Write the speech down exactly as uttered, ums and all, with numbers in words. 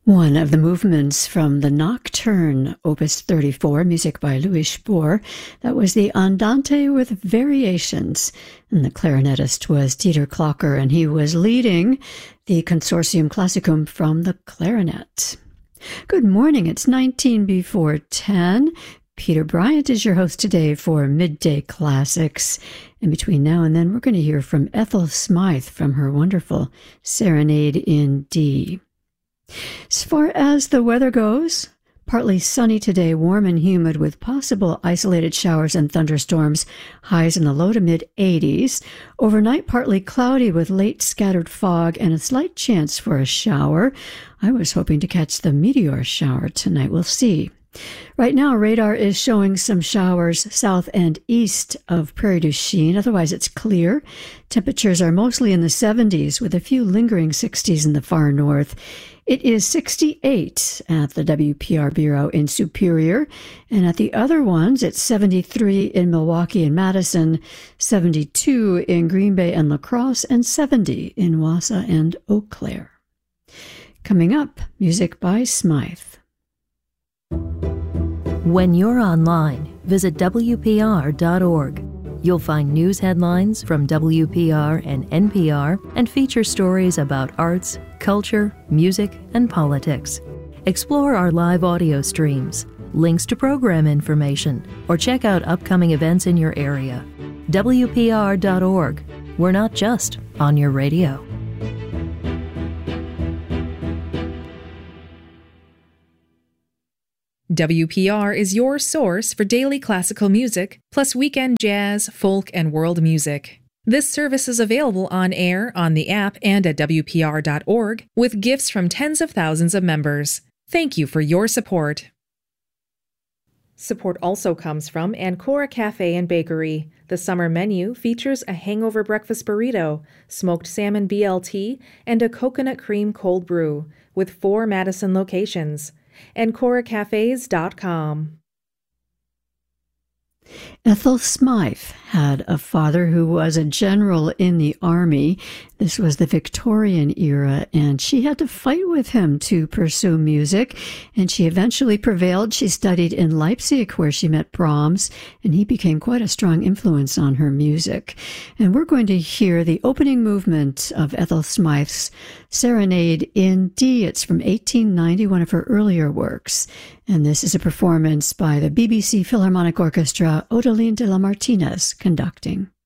One of the movements from the Nocturne, Opus thirty-four, music by Louis Spohr. That was the Andante with Variations. And the clarinetist was Dieter Klocker, and he was leading the Consortium Classicum from the clarinet. Good morning. It's nineteen before ten. Peter Bryant is your host today for Midday Classics. And between now and then, we're going to hear from Ethel Smythe from her wonderful Serenade in D. As far as the weather goes, partly sunny today, warm and humid with possible isolated showers and thunderstorms, highs in the low to mid eighties. Overnight, partly cloudy with late scattered fog and a slight chance for a shower. I was hoping to catch the meteor shower tonight. We'll see. Right now, radar is showing some showers south and east of Prairie du Chien. Otherwise, it's clear. Temperatures are mostly in the seventies with a few lingering sixties in the far north. It is sixty-eight at the W P R Bureau in Superior, and at the other ones, it's seventy-three in Milwaukee and Madison, seventy-two in Green Bay and La Crosse, and seventy in Wausau and Eau Claire. Coming up, music by Smythe. When you're online, visit W P R dot org. You'll find news headlines from W P R and N P R and feature stories about arts, culture, music, and politics. Explore our live audio streams, links to program information, or check out upcoming events in your area. W P R dot org. We're not just on your radio. W P R is your source for daily classical music, plus weekend jazz, folk, and world music. This service is available on air, on the app, and at W P R dot org, with gifts from tens of thousands of members. Thank you for your support. Support also comes from Ancora Cafe and Bakery. The summer menu features a hangover breakfast burrito, smoked salmon B L T, and a coconut cream cold brew, with four Madison locations. Ancora Cafes dot com. Ethel Smythe had a father who was a general in the army. This was the Victorian era, and she had to fight with him to pursue music, and she eventually prevailed. She studied in Leipzig, where she met Brahms, and he became quite a strong influence on her music. And we're going to hear the opening movement of Ethel Smythe's Serenade in D. It's from eighteen ninety, one of her earlier works. And this is a performance by the B B C Philharmonic Orchestra, Odeline de la Martinez conducting.